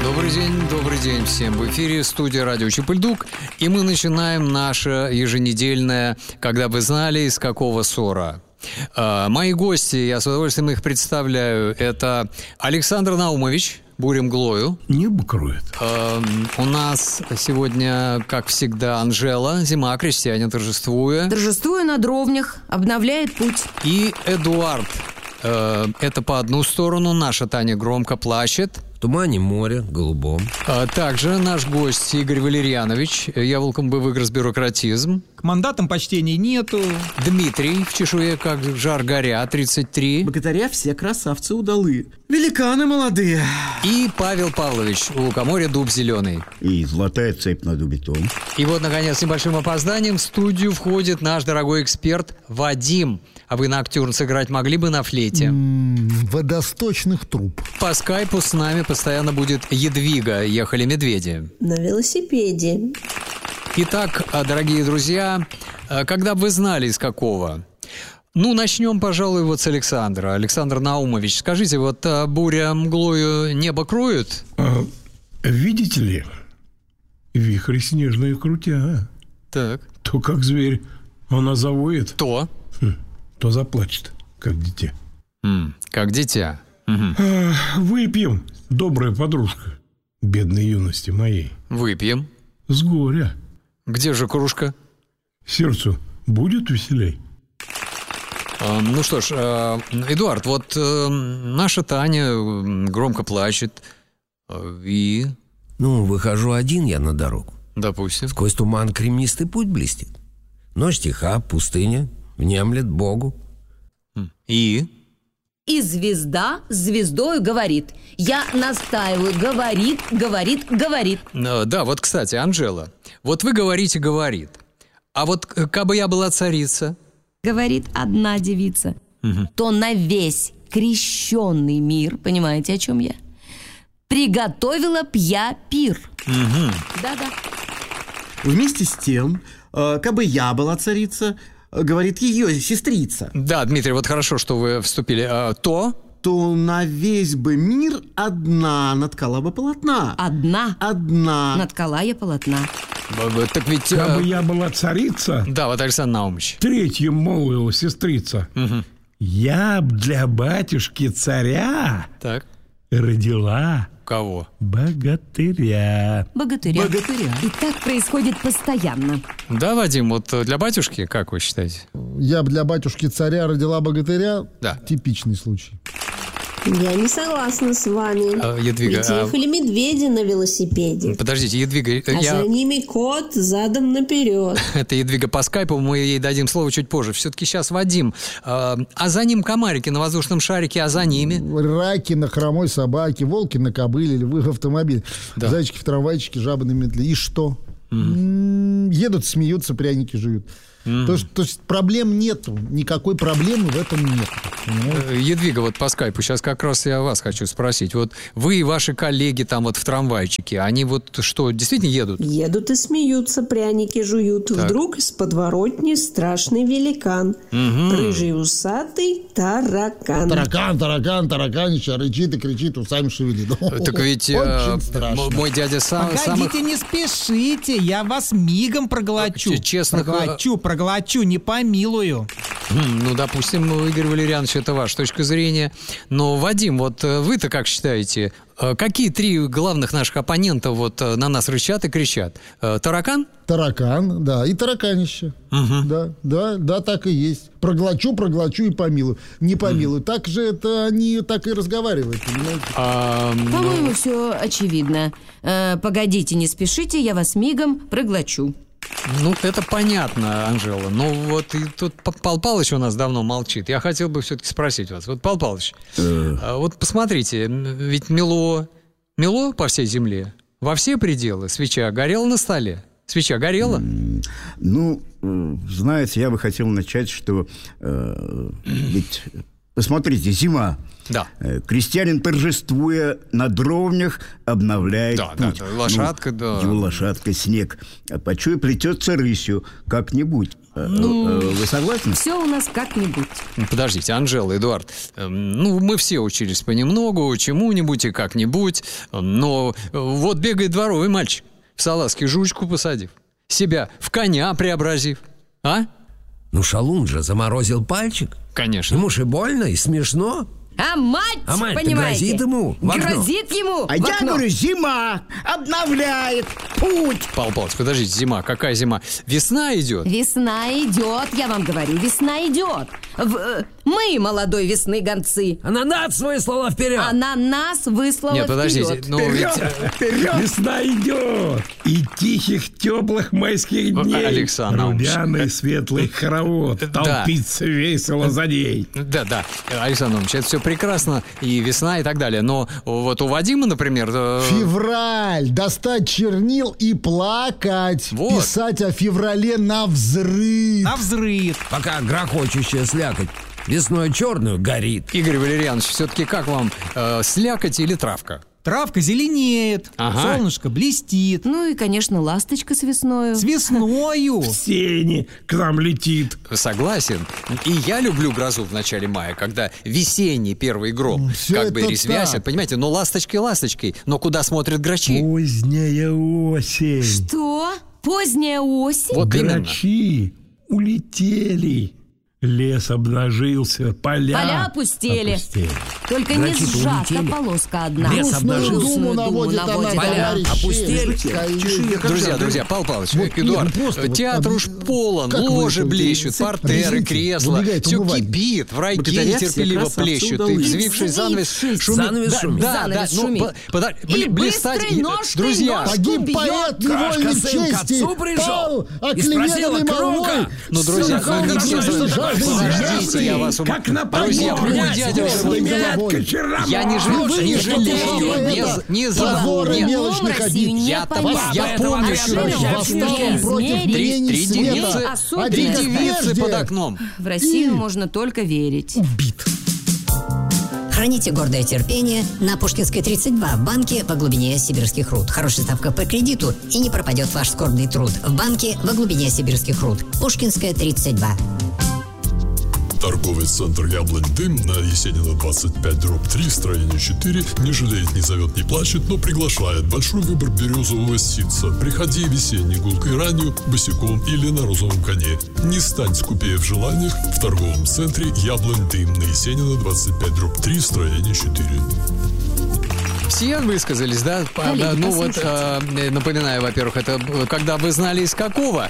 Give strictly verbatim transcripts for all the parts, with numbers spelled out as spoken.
Добрый день, добрый день всем. В эфире студия радио Чапыльдук. И мы начинаем наше еженедельное «Когда вы знали, из какого ссора». А, мои гости, я с удовольствием их представляю, это Александр Наумович, Буремглою. Небо кроет. А, у нас сегодня, как всегда, Анжела, зима, крестьянин, торжествуя. Торжествуя на дровнях, обновляет путь. И Эдуард. А, это по одну сторону, наша Таня громко плачет. В тумане море, голубом. А также наш гость Игорь Валерьянович, яволком бы выигрыз бюрократизм. К мандатам почтений нету. Дмитрий, в чешуе как жар горя, тридцать три. Богатыря все красавцы удалы. Великаны молодые. И Павел Павлович, у лукоморья дуб зеленый. И золотая цепь на дубе том. И вот, наконец, с небольшим опозданием в студию входит наш дорогой эксперт Вадим. А вы на актюрн сыграть могли бы на флейте? М-м, водосточных труб. По скайпу с нами постоянно будет Едвига. Ехали медведи. На велосипеде. Итак, дорогие друзья, когда бы вы знали, из какого? Ну, начнем, пожалуй, вот с Александра. Александр Наумович, скажите, вот буря мглою небо кроет? А, видите ли, вихри снежные крутя. Так. То как зверь, она завоет. То? Хм, то заплачет, как дитя. М, как дитя. Угу. А, выпьем, добрая подружка, бедной юности моей. Выпьем. С горя. Где же кружка? Сердцу будет веселей? А, ну что ж, а, Эдуард, вот а, наша Таня громко плачет. А, и? Ну, выхожу один я на дорогу. Допустим. Сквозь туман кремнистый путь блестит. Ночь тиха, пустыня, внемлет Богу. И? И звезда звездою говорит. Я настаиваю, говорит, говорит, говорит. А, да, вот, кстати, Анжела, вот вы говорите «говорит». А вот кабы я была царица? Говорит одна девица. Угу. То на весь крещенный мир, понимаете, о чем я? Приготовила б я пир. Угу. Да-да. Вместе с тем, э, кабы я была царица, э, говорит ее сестрица, Да, Дмитрий, вот хорошо, что вы вступили. А, то? то на весь бы мир одна наткала бы полотна. Одна Одна. наткала я полотна. Б- б- Так ведь... а, Кабы я была царица, Да, вот Александр Наумович. третья молвила сестрица, Угу. я б для батюшки царя Так. родила Кого? богатыря. Богатыря. Богатыря. И так происходит постоянно. Да, Вадим, вот для батюшки, как вы считаете? Я б для батюшки царя родила богатыря. Да. Типичный случай. Я не согласна с вами. А, Едвига, Ведь а- ехали медведи на велосипеде. Подождите, Едвига, А я... за ними кот задом наперед. Это Едвига по скайпу, мы ей дадим слово чуть позже. Все-таки сейчас Вадим. А, а за ним комарики на воздушном шарике, а за ними? Раки на хромой собаке, волки на кобыле, львы в автомобиле, Да. зайчики в трамвайчике, жабы на метле. И что? М, Едут, смеются, пряники жуют. То, есть, то есть проблем нету. Никакой проблемы в этом нет. Э, Едвига, вот по скайпу, сейчас как раз я вас хочу спросить. Вот вы и ваши коллеги там вот в трамвайчике, они вот что, действительно едут? Едут и смеются, пряники жуют. Так. Вдруг из подворотни страшный великан. Рыжий усатый таракан. Таракан, таракан, тараканище, рычит и кричит, усами шевелит. Так ведь э, Очень страшно. м- мой дядя сам, Погодите, самых... не спешите, я вас мигом проглочу. Ч- честно, проглочу, проглочу, не помилую. М, Ну, допустим, ну, Игорь Валерьянович, это ваша точка зрения. Но, Вадим, вот э, вы-то как считаете, э, какие три главных наших оппонента вот э, на нас рычат и кричат? Э, Таракан? Таракан, да, и тараканище. Да, да, да, так и есть. Проглочу, проглочу и помилую. Не помилую. Так же это они так и разговаривают, понимаете? А, ну, По-моему, все очевидно. Э, погодите, не спешите, я вас мигом проглочу. ну, это понятно, Анжела. Но вот и тут П- Пал Палыч у нас давно молчит. Я хотел бы все-таки спросить вас. Вот, Пал Палыч, а вот посмотрите, м, ведь мело, мело по всей земле, во все пределы. Свеча горела на столе. Свеча горела? Ну, э, знаете, я бы хотел начать, что э, ведь, посмотрите, зима. Да. Э, Крестьянин, торжествуя на дровнях, обновляет Да, да, путь. да, лошадка, Ну, да. Его лошадка, снег. А почуя, плетется рысью как-нибудь. Ну, вы согласны? Все у нас как-нибудь. Подождите, Анжела, Эдуард, эм, ну, мы все учились понемногу, чему-нибудь и как-нибудь, но вот бегает дворовый мальчик в салазке, жучку посадив, себя в коня преобразив, а? Ну, шалун же заморозил пальчик. Конечно. Ему же больно и смешно. А мать, А мать-то понимаете, грозит ему в окно. грозит ему А в я окно. говорю, зима обновляет путь. Павел Павлович, подождите, зима, какая зима? Весна идет? Весна идет, я вам говорю, весна идет. В- э, мы молодой весны гонцы. Она над свои слова вперед. Она нас выслала Нет, подождите, вперед. ну ведь... э, Весна идет, и тихих теплых майских дней Александр Наумович. румяный светлый хоровод Да. толпится весело за ней. Да, да, Александр Наумович, это все прекрасно, и весна, и так далее, но вот у Вадима, например... э, Февраль. Достать чернил и плакать. Вот. Писать о феврале на взрыв. На взрыв. Пока грохочущая слякоть весной черную горит. Игорь Валерьянович, все-таки как вам, э, слякоть или травка? Травка зеленеет, Ага. солнышко блестит. Ну и, конечно, ласточка с весною. С весною. Сени к нам летит. Согласен. И я люблю грозу в начале мая, когда весенний первый гром, Всё как бы это резвясят, так. понимаете, но ласточкой ласточкой, но куда смотрят грачи? Поздняя осень. Что? Поздняя осень? Вот именно. Грачи улетели. Лес обнажился, поля, Поля опустели. опустели. Только не Грачи-то сжата улетели. полоска одна. Лес Грустную обнажился. думу наводит она, наводит. Поля товарищи. опустели. Тишине, как Друзья, завтра. друзья, Павел Павлович, Вот, Эдуард, нет, ну просто вот театр об- уж полон, как вы ложи это блещут, вот портеры, резинки кресла, выбегает все умывальник. кипит, враги Благодаря все терпеливо красавцы плещут, и удалые. взвивший И занавес взвивший шумит. занавес Да, шумит. Да, да, Занавес ну, шумит. по- пода- И бли- блистать- быстрой ножкой Друзья, ножку Погиб бьет. поэт невольной Кашка сын к чести. отцу пришел Пал, и спросил оклеветанный крока. молвой. Ну, друзья, Сынком ну, не все жажды, жажды, Подождите, жажды. я вас Как на Друзья, подмогу. мой дядя уже Своей вот- головой. Я не, жал- Вы не что, жалею, поэта? не, за- не Позоры забыл. Нет. мелочных Россию обид. не Я-то- понять. я помню, А что живем Россия в восстал мире против измерить. Три, мнений три света. девицы, особенно. три Один как девицы прежде. под окном. В Россию И- можно только верить. Убит. Храните гордое терпение на Пушкинской тридцать два в банке во глубине сибирских руд. Хорошая ставка по кредиту, и не пропадет ваш скорбный труд. В банке во глубине сибирских руд. Пушкинская тридцать два. Торговый центр «Яблонь-Дым» на Есенина двадцать пять дробь три, строение четыре. Не жалеет, не зовет, не плачет, но приглашает. Большой выбор березового ситца. Приходи весенней гулкой ранью, босиком или на розовом коне. Не стань скупее в желаниях в торговом центре «Яблонь-Дым» на Есенина двадцать пять дробь три, строение четыре. Все высказались, да? Коллеги, Да, ну вот, послушайте. э, напоминаю, во-первых, это э, когда вы знали из какого.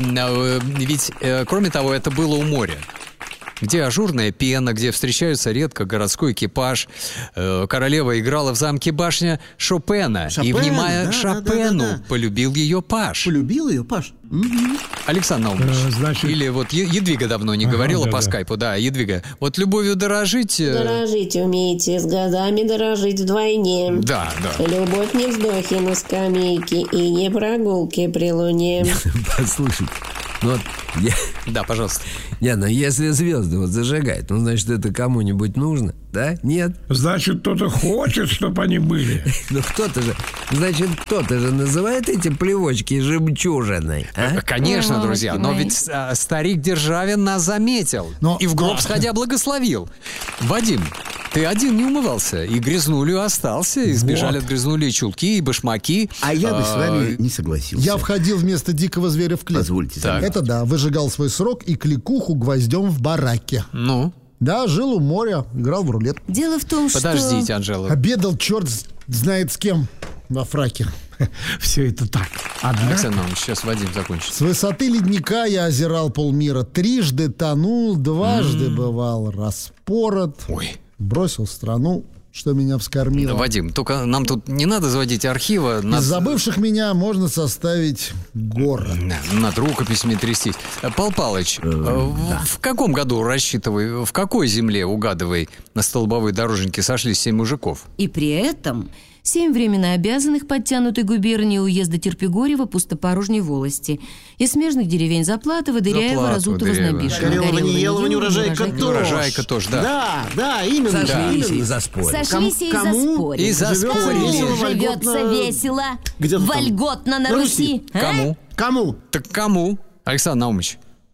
Э, Ведь, э, кроме того, это было у моря. Где ажурная пена, где встречаются редко городской экипаж. Э, Королева играла в замке башня Шопена. И, Шопена, внимая да, да, Шопену, да, да, да. полюбил ее Паш. Полюбил ее, Паш? Мгм. Александр Наумович. Э, значит- Или вот Е- Едвига давно не Ага, говорила да, по да. скайпу. Да, Едвига. Вот любовью дорожить... э, Дорожить умеете, с годами дорожить вдвойне. Да, да. Любовь не вздохи на скамейке и не прогулки при луне. Послушай, ну вот, я- Да, пожалуйста. не, ну если звезды вот зажигают, ну значит это кому-нибудь нужно, да? Нет? Значит, кто-то хочет, чтобы они были. Ну кто-то же, значит кто-то же называет эти плевочки жемчужиной, а? Конечно, Ой, друзья, но понимаете. ведь а, старик Державин нас заметил Но- и в гроб сходя благословил. Вадим, ты один не умывался, и грязнулю остался, и сбежали от грязнули и чулки, и башмаки. А я бы с А, вами не согласился. Я входил вместо дикого зверя в клетку. Позвольте Так. заметить. Это да, выжигал свой срок и кликуху гвоздем в бараке. Ну, Да, жил у моря, играл в рулетку. Дело в том, что... подождите, Анжела. Обедал черт знает с кем во фраке. Все это так. Однако Александр Иванович, сейчас Вадим закончит. С высоты ледника я озирал полмира. Трижды тонул, дважды бывал распорот. Ой. Бросил страну, что меня вскормило. Вадим, только нам тут не надо заводить архива. Из Надо, забывших меня можно составить город. Да, над рукописями трястись. Э, Пал Палыч, э, в, в каком году рассчитывай, в какой земле, угадывай, на столбовой дороженьке сошлись семь мужиков? И при этом семь временно обязанных подтянутой губернии уезда Терпигорева пустопорожней волости и смежных деревень Заплатова, Дыряева, Заплатова, Разутова, Дыряева. Знобишина. Горелого, Неелова, Неурожайка тоже. Неурожайка тоже, да. Да, да, именно. Сошлись именно. и заспорили. Сошлись и Кому? заспорили. И заспорили. Весело, Живется вольготно. весело, Где-то там. вольготно на На Руси. Руси. а? Кому? Кому? Так кому? Александр Наумович.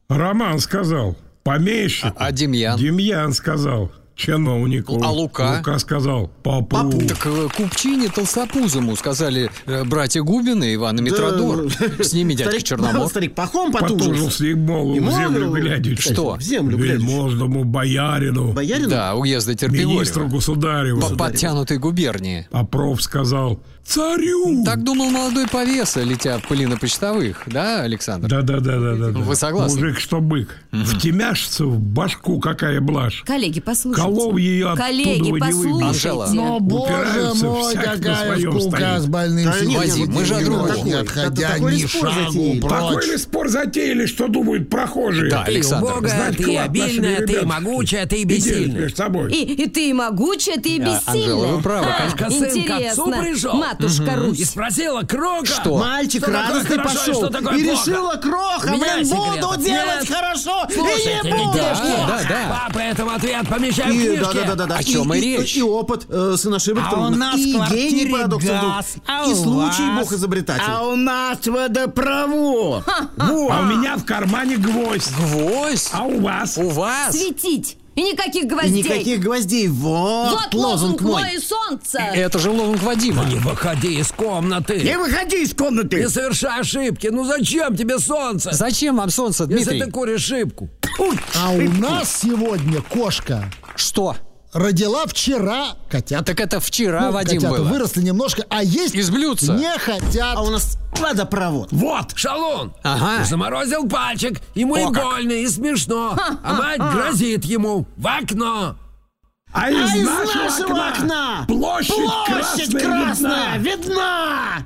Роман сказал. Помещик. А, а Демьян? Демьян сказал. Чиновнику. А Лука? Лука сказал попу. Попу. Так э, Купчине Толстопузому сказали э, братья Губины, Иван и Митродор. Да. С ними дядька старик, Черномор. Старик Пахом потужился. Потужился и молу в землю глядячи. Что? В землю глядячи. Вельможному боярину. Боярину? Да, уезда Терпигорева. Министру государеву. По подтянутой губернии. Попов сказал царю. Так думал молодой повеса, летя в пылинопочтовых. Да, Александр? Да-да-да. Вы согласны? Мужик, что бык. Угу. Втемяшится в башку, какая блажь. Коллеги, послушайте. Колов ее Коллеги, послушайте. Но, боже мой, какая скука с больным да, Вадим, мы же о другом. Не отходя ни шагу прочь. Такой ли спор затеяли, что думают прохожие? Да, Александр. Ты убогая, ты обильная, ты могучая, ты бессильная. И, и ты могучая, ты бессильная. Анжела, вы правы. А, сын к отцу пришел. Матушка угу. Русь. И спросила Крока. Что? Мальчик что радостный пошел. И решила Кроха, блин, буду делать хорошо. Слушайте, и не буду. Да, да, да. Папа этому ответ помещай И, в книжке. да, да, да, да. О чем и речь? И, и опыт, э, сын ошибок А трудных. у нас и в квартире гений парадоксов газ, двух. а И у случай вас? бог изобретатель. А у нас водопровод. Вот. А у меня в кармане гвоздь. Гвоздь? А у вас? У вас? Светить. И никаких И гвоздей. никаких гвоздей. Вот, Вот лозунг мой. и солнце. Это же лозунг Вадима. Не выходи из комнаты. Не выходи из комнаты. Не совершай ошибки. Ну зачем тебе солнце? Зачем вам солнце, Дмитрий? Если ты куришь шибку. А у нас сегодня кошка Что? родила вчера котят. Так это вчера, Ну, Вадим, котята было. выросли немножко, а есть Из блюдца. не хотят. А у нас водопровод. Вот, шалун. Ага. Заморозил пальчик. Ему и О, как. больно, и смешно. А мать грозит ему в окно. А из, А из нашего, нашего окна, окна площадь, площадь красная, красная видна. видна.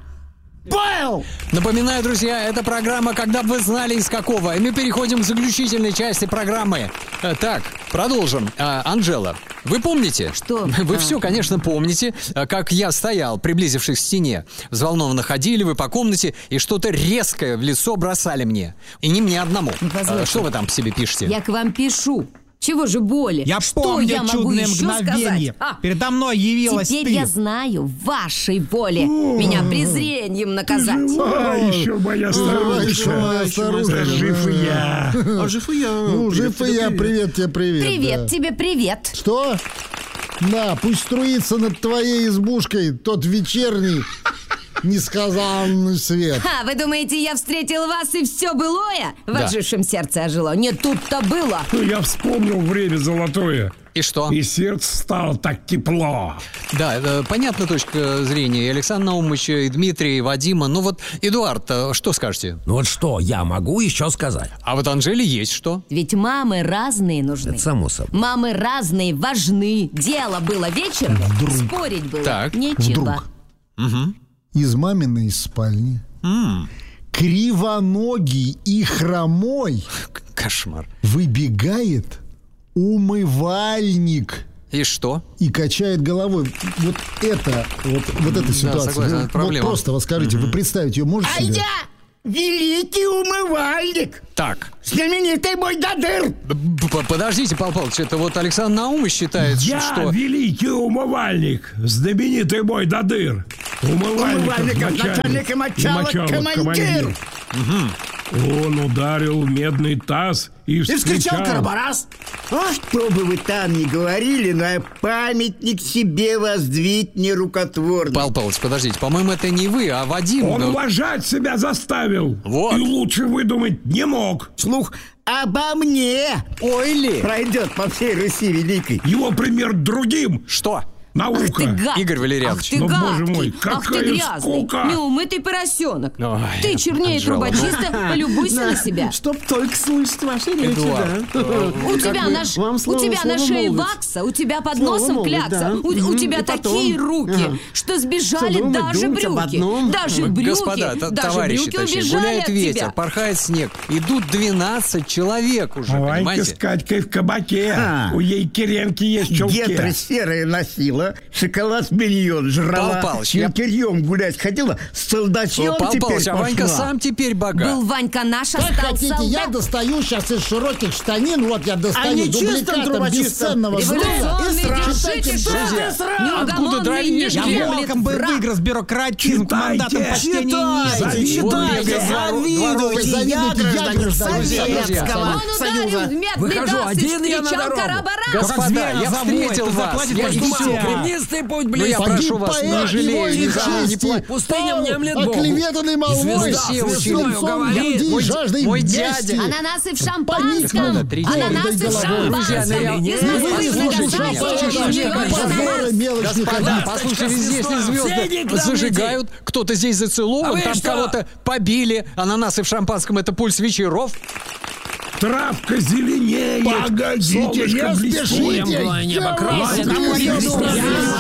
Понял? Напоминаю, друзья, это программа «Когда бы вы знали из какого». И мы переходим к заключительной части программы. Э, Так, продолжим. А, Анжела, вы помните? Что? Вы А. все, конечно, помните, а, как я стоял, приблизившись к стене. Взволнованно ходили вы по комнате и что-то резкое в лицо бросали мне. И не мне одному. Ну, позвольте. А, Что вы там себе пишете? Я к вам пишу. Чего же боли? Я Что помню я могу чудное еще мгновение. сказать? А, Передо мной явилась теперь ты. я знаю вашей воле меня презрением наказать. А, еще моя старушка. еще моя старушка. Жив и я. А жив и я. Ну, Привет жив и тебе, я, привет. привет тебе, привет. Привет да. тебе, привет. Что? Да, пусть струится над твоей избушкой тот вечерний несказанный свет. А, вы думаете, я встретил вас и все былое в Да. отжившем сердце ожило? Не тут-то было. Ну, я вспомнил время золотое. И что? И сердце стало так тепло. Да, э, понятна точка зрения и Александра Наумовича, и Дмитрия, и Вадима. Ну вот, Эдуард, э, что скажете? Ну вот что я могу еще сказать? А вот Анжеле есть что? Ведь мамы разные нужны. Это само собой. Мамы разные, важны. Дело было вечером, спорить было Так, нечего. вдруг. Из маминой спальни М, кривоногий и хромой к- Кошмар. выбегает умывальник И что? и качает головой. Вот это, вот, вот эта ситуация. согласен, Вы это проблема. Вот просто вот скажите, вы представить ее можете А себе? я великий умывальник. Так, Знаменитый мой додыр. п- п- подождите, Павел Павлович, это вот Александр Наумович считает, Я что... великий умывальник, знаменитый мой додыр. Умывальников Умывальников начальник и мочалок командир. Он ударил в медный таз и И вскричал вскричал. Карабарас. А что бы вы там ни говорили, но я памятник себе воздвиг нерукотворный. Павел Павлович, подождите, по-моему, это не вы, а Вадим. Он Да. уважать себя заставил. Вот. И лучше выдумать не мог. Слух обо мне Ой ли! пройдет по всей Руси великой. Его пример другим. Что? Наука. Ах ты гадкий, Игорь Валерьянович. ах ты Ну, гадкий, боже мой, ах ты какая грязный, скука. неумытый поросенок. Ой, Ты чернее Анжела. трубочиста, полюбуйся на себя. Чтоб только слышать ваши речи, Эдуард, да. У тебя, вы- на, ш- вам у слово- тебя на слово шее молвить. вакса, у тебя под Слово носом молвить, клякса, да. у, у Мгм. тебя И потом. такие руки, Ага. что сбежали Что думать, даже думать об брюки. одном? Даже брюки, Господа, т- даже товарищи, брюки точнее, убежали гуляет от ветер, тебя. порхает снег. Идут двенадцать человек уже, Ванька понимаете? с Катькой в кабаке. А. У ей Киренки есть чулки. Гетросферы носила. ела, шоколад-миньон жрала, Пал Палыч, с я- янтарем гулять ходила, с солдатьем Пал теперь Палыч, а Ванька пошла. сам теперь богат. Был Ванька наш, Как остался хотите, я солдат. достаю сейчас из широких штанин, вот я достаю А не чистым дубликатом трубочистым? бесценного Революционный, груза. держите Читайте, шаг, Друзья, неугомонный, откуда дровишки? не Я дремлет был враг. выиграть бюрократизм, командантом почтения Читайте, Вот читайте, бегает дворовый. завидуйте, я Завидуйте, я гражданин гражданин Советского Он ударил Союза. в медный Выхожу дас и один я на встречал дорогу. Карабара. Господа, я заводит, встретил вас. заплатит Я по и штуке. все. Тернистый путь Ну, я близкий. прошу вас, не Погиб жалею, поэт не его жалею, не чести, плачь. Пустыня внемлет пал Богу. оклеветанный молвой, Звезда с учили. лицом Говорит, людей, мой- жаждой мой мести. дядя. Ананасы в Компанейском, шампанском. три Ананасы в головой. Друзья, шампанском. нырял. Из Вы Москвы выслушайте на меня. Казань. Слушайте, позоры мелочь не Господа, ходить. послушайте, здесь если звезды Последний главный зажигают, кто-то здесь А зацелован, вы там что? кого-то побили, ананасы в шампанском — это пульс вечеров. Травка зеленеет. Погодите, солнышко не блестит. спешите. Мглое небо Я красит. вас предупреждаю.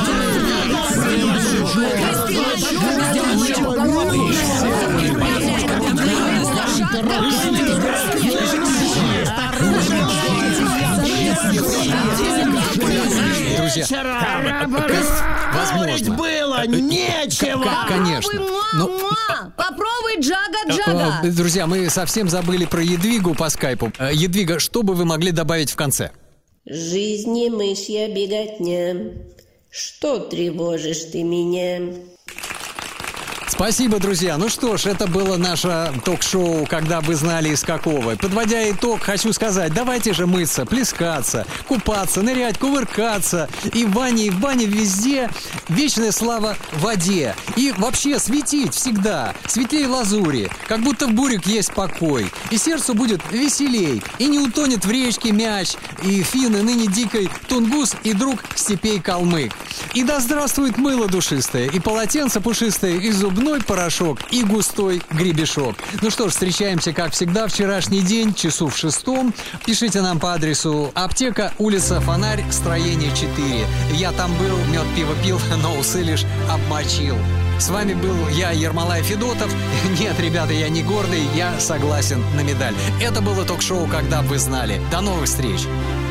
Друзья, возможно. было нечего. К- Конечно. Ну, Муа! Попробуй джага-джага. э, Друзья, мы совсем забыли про Едвигу по скайпу. Э, Едвига, что бы вы могли добавить в конце? Жизни мышья беготня, что тревожишь ты меня? Спасибо, друзья. Ну что ж, это было наше ток-шоу «Когда вы знали из какого». Подводя итог, хочу сказать, давайте же мыться, плескаться, купаться, нырять, кувыркаться. И в ванне, и в бане везде вечная слава воде. И вообще светить всегда, светлее лазури, как будто в бурик есть покой. И сердцу будет веселей, и не утонет в речке мяч, и финны ныне дикой тунгус и друг степей калмык. И да здравствует мыло душистое, и полотенце пушистое, и зубной порошок, и густой гребешок. Ну что ж, встречаемся, как всегда, вчерашний день, часу в шестом. Пишите нам по адресу аптека, улица Фонарь, строение четыре. Я там был, мед, пиво пил, но усы лишь обмочил. С вами был я, Ермолай Федотов. Нет, ребята, я не гордый, я согласен на медаль. Это было ток-шоу «Когда вы знали». До новых встреч!